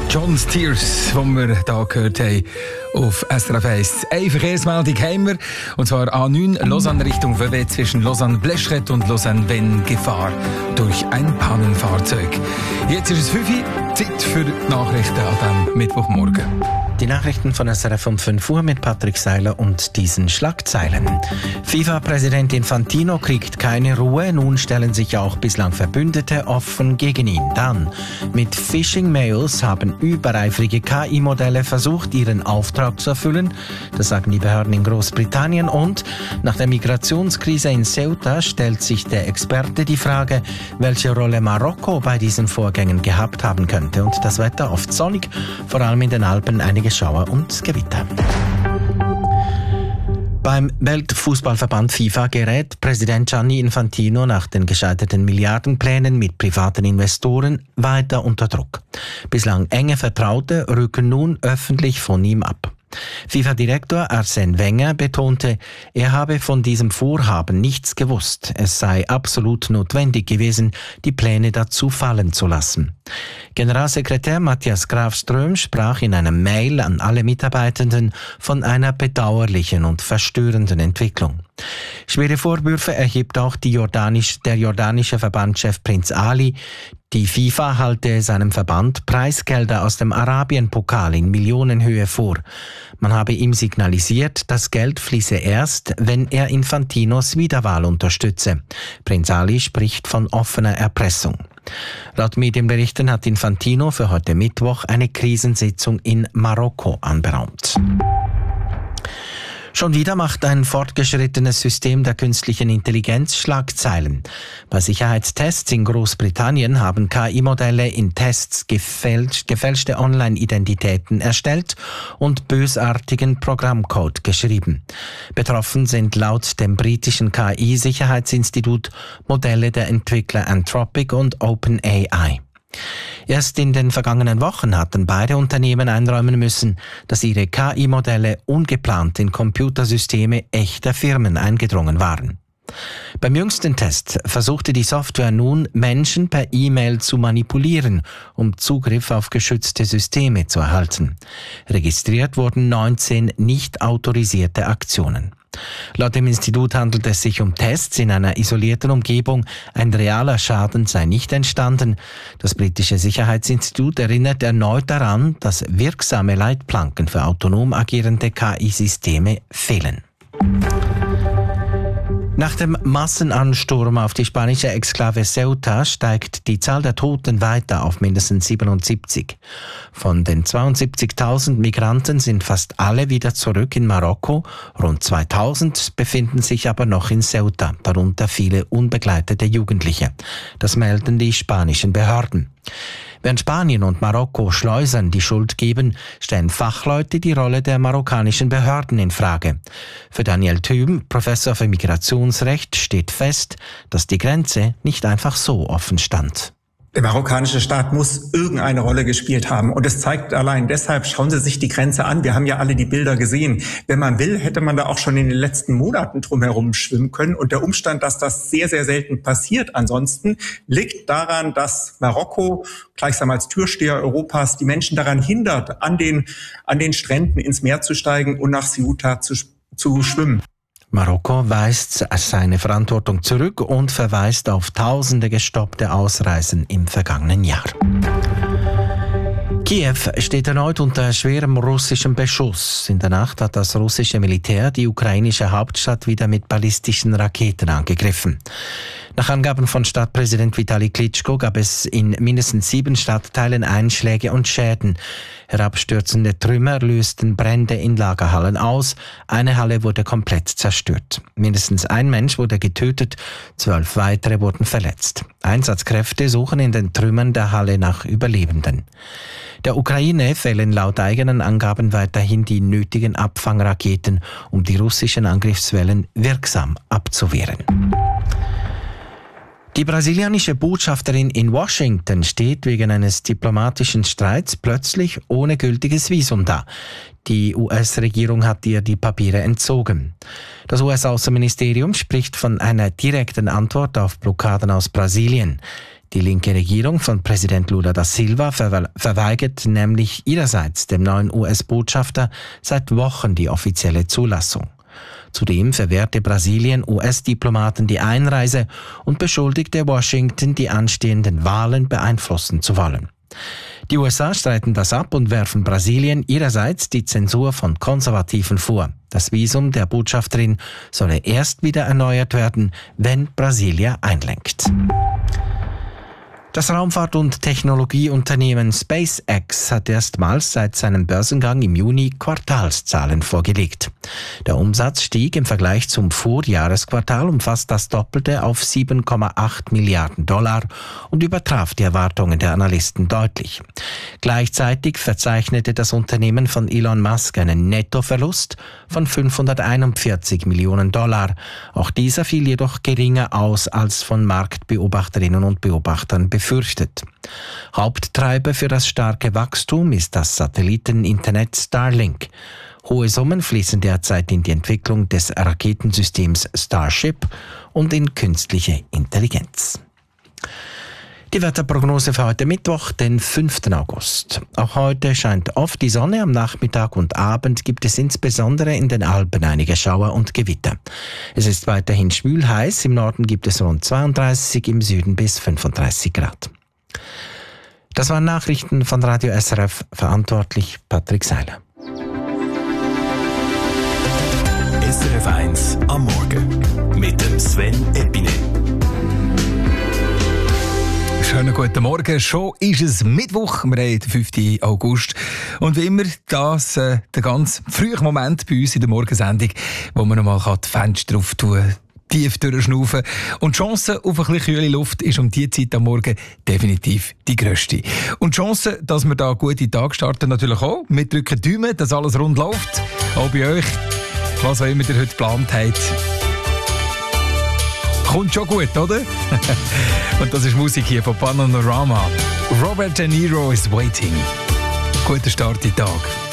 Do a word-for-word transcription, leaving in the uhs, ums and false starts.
John Steers, den wir hier gehört haben auf S R F eins. Eine Verkehrsmeldung haben wir, und zwar A neun Lausanne Richtung V W zwischen Lausanne-Bleschret und Lausanne-Venn Gefahr durch ein Pannenfahrzeug. Jetzt ist es fünf Uhr, Zeit für die Nachrichten an diesem Mittwochmorgen. Die Nachrichten von S R F um fünf Uhr mit Patrick Seiler und diesen Schlagzeilen. FIFA-Präsident Infantino kriegt keine Ruhe. Nun stellen sich auch bislang Verbündete offen gegen ihn. Dann, mit Phishing-Mails haben übereifrige K I-Modelle versucht, ihren Auftrag zu erfüllen. Das sagen die Behörden in Großbritannien. Und nach der Migrationskrise in Ceuta stellt sich der Experte die Frage, welche Rolle Marokko bei diesen Vorgängen gehabt haben könnte. Und das Wetter oft sonnig, vor allem in den Alpen einige Schauer und Gewitter. Beim Weltfußballverband FIFA gerät Präsident Gianni Infantino nach den gescheiterten Milliardenplänen mit privaten Investoren weiter unter Druck. Bislang enge Vertraute rücken nun öffentlich von ihm ab. FIFA-Direktor Arsène Wenger betonte, er habe von diesem Vorhaben nichts gewusst. Es sei absolut notwendig gewesen, die Pläne dazu fallen zu lassen. Generalsekretär Matthias Grafström sprach in einer Mail an alle Mitarbeitenden von einer bedauerlichen und verstörenden Entwicklung. Schwere Vorwürfe erhebt auch die Jordanisch, der jordanische Verbandschef Prinz Ali. Die FIFA halte seinem Verband Preisgelder aus dem Arabien-Pokal in Millionenhöhe vor. Man habe ihm signalisiert, das Geld fließe erst, wenn er Infantinos Wiederwahl unterstütze. Prinz Ali spricht von offener Erpressung. Laut Medienberichten hat Infantino für heute Mittwoch eine Krisensitzung in Marokko anberaumt. Schon wieder macht ein fortgeschrittenes System der künstlichen Intelligenz Schlagzeilen. Bei Sicherheitstests in Großbritannien haben K I-Modelle in Tests gefälscht, gefälschte Online-Identitäten erstellt und bösartigen Programmcode geschrieben. Betroffen sind laut dem britischen K I-Sicherheitsinstitut Modelle der Entwickler Anthropic und OpenAI. Erst in den vergangenen Wochen hatten beide Unternehmen einräumen müssen, dass ihre K I-Modelle ungeplant in Computersysteme echter Firmen eingedrungen waren. Beim jüngsten Test versuchte die Software nun, Menschen per E-Mail zu manipulieren, um Zugriff auf geschützte Systeme zu erhalten. Registriert wurden neunzehn nicht autorisierte Aktionen. Laut dem Institut handelt es sich um Tests in einer isolierten Umgebung. Ein realer Schaden sei nicht entstanden. Das britische Sicherheitsinstitut erinnert erneut daran, dass wirksame Leitplanken für autonom agierende K I-Systeme fehlen. Nach dem Massenansturm auf die spanische Exklave Ceuta steigt die Zahl der Toten weiter auf mindestens siebenundsiebzig. Von den zweiundsiebzigtausend Migranten sind fast alle wieder zurück in Marokko. Rund zweitausend befinden sich aber noch in Ceuta, darunter viele unbegleitete Jugendliche. Das melden die spanischen Behörden. Während Spanien und Marokko Schleusern die Schuld geben, stellen Fachleute die Rolle der marokkanischen Behörden in Frage. Für Daniel Thüm, Professor für Migrationsrecht, steht fest, dass die Grenze nicht einfach so offen stand. Der marokkanische Staat muss irgendeine Rolle gespielt haben. Und es zeigt allein deshalb, schauen Sie sich die Grenze an. Wir haben ja alle die Bilder gesehen. Wenn man will, hätte man da auch schon in den letzten Monaten drumherum schwimmen können. Und der Umstand, dass das sehr, sehr selten passiert ansonsten, liegt daran, dass Marokko gleichsam als Türsteher Europas die Menschen daran hindert, an den, an den Stränden ins Meer zu steigen und nach Ceuta zu, zu schwimmen. Marokko weist seine Verantwortung zurück und verweist auf tausende gestoppte Ausreisen im vergangenen Jahr. Kiew steht erneut unter schwerem russischem Beschuss. In der Nacht hat das russische Militär die ukrainische Hauptstadt wieder mit ballistischen Raketen angegriffen. Nach Angaben von Stadtpräsident Vitali Klitschko gab es in mindestens sieben Stadtteilen Einschläge und Schäden. Herabstürzende Trümmer lösten Brände in Lagerhallen aus. Eine Halle wurde komplett zerstört. Mindestens ein Mensch wurde getötet, zwölf weitere wurden verletzt. Einsatzkräfte suchen in den Trümmern der Halle nach Überlebenden. Der Ukraine fehlen laut eigenen Angaben weiterhin die nötigen Abfangraketen, um die russischen Angriffswellen wirksam abzuwehren. Die brasilianische Botschafterin in Washington steht wegen eines diplomatischen Streits plötzlich ohne gültiges Visum da. Die U S-Regierung hat ihr die Papiere entzogen. Das U S-Außenministerium spricht von einer direkten Antwort auf Blockaden aus Brasilien. Die linke Regierung von Präsident Lula da Silva verwe- verweigert nämlich ihrerseits dem neuen U S-Botschafter seit Wochen die offizielle Zulassung. Zudem verwehrte Brasilien U S-Diplomaten die Einreise und beschuldigte Washington, die anstehenden Wahlen beeinflussen zu wollen. Die U S A streiten das ab und werfen Brasilien ihrerseits die Zensur von Konservativen vor. Das Visum der Botschafterin solle erst wieder erneuert werden, wenn Brasilia einlenkt. Das Raumfahrt- und Technologieunternehmen SpaceX hat erstmals seit seinem Börsengang im Juni Quartalszahlen vorgelegt. Der Umsatz stieg im Vergleich zum Vorjahresquartal um fast das Doppelte auf sieben Komma acht Milliarden Dollar und übertraf die Erwartungen der Analysten deutlich. Gleichzeitig verzeichnete das Unternehmen von Elon Musk einen Nettoverlust von fünfhunderteinundvierzig Millionen Dollar. Auch dieser fiel jedoch geringer aus als von Marktbeobachterinnen und Beobachtern befürchtet. Haupttreiber für das starke Wachstum ist das Satelliteninternet Starlink. Hohe Summen fließen derzeit in die Entwicklung des Raketensystems Starship und in künstliche Intelligenz. Die Wetterprognose für heute Mittwoch, den fünften August. Auch heute scheint oft die Sonne, am Nachmittag und Abend gibt es insbesondere in den Alpen einige Schauer und Gewitter. Es ist weiterhin schwül heiß, im Norden gibt es rund zweiunddreißig, im Süden bis fünfunddreißig Grad. Das waren Nachrichten von Radio S R F, verantwortlich Patrick Seiler. S R F eins am Morgen mit dem Sven Epine. Schönen guten Morgen. Schon ist es Mittwoch, wir haben den fünften August. Und wie immer, das äh, der ganz frühe Moment bei uns in der Morgensendung, wo man nochmal die Fenster auf tun, tief durchschnaufen. Und die Chance auf eine bisschen kühle Luft ist um diese Zeit am Morgen definitiv die grösste. Und die Chance, dass wir da gut in den Tag starten, natürlich auch. Wir drücken die Daumen, dass alles rund läuft. Auch bei euch, was auch immer ihr heute geplant habt. Kommt schon gut, oder? Und das ist Musik hier von Panorama. Robert De Niro is waiting. Guten Start in den Tag.